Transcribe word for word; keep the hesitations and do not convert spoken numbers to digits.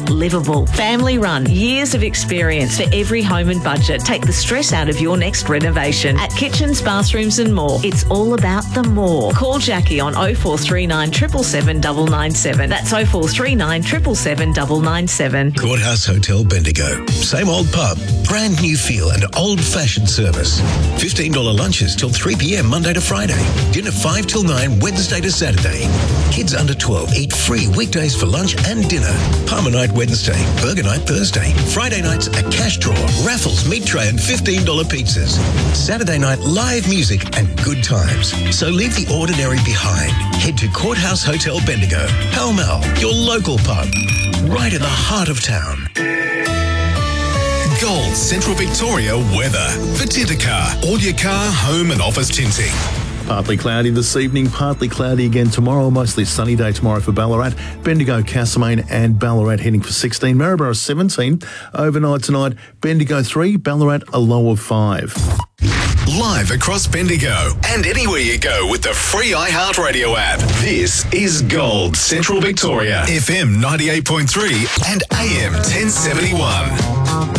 livable. Family run, years of experience for every home and budget. Take the stress out of your next renovation. At Kitchens, Bathrooms and More, it's all about the more. Call Jackie on oh four three nine, seven seven seven, nine nine seven. That's oh four three nine, seven seven seven, nine nine seven. Courthouse Hotel Bendigo. Same old pub, brand new feel and old-fashioned service. fifteen dollars lunches till three p.m. Monday to Friday. Dinner five till nine Wednesday to Saturday. Kids under twelve eat free weekdays for lunch and dinner. Palmer night Wednesday, burger night Thursday. Friday nights a cash draw, raffles, meat tray and fifteen dollars pizzas. Saturday night live music and good times. So leave the ordinary behind. Head to Courthouse Hotel Bendigo, Pall Mall, your local pub, right in the heart of town. Gold Central Victoria weather for Tintercar. All your car, home and office tinting. Partly cloudy this evening, partly cloudy again tomorrow. Mostly sunny day tomorrow for Ballarat. Bendigo, Castlemaine and Ballarat heading for sixteen. Maryborough seventeen. Overnight tonight, Bendigo three, Ballarat a low of five. Live across Bendigo and anywhere you go with the free iHeartRadio app. This is Gold Central Victoria. F M ninety-eight point three and A M ten seventy-one.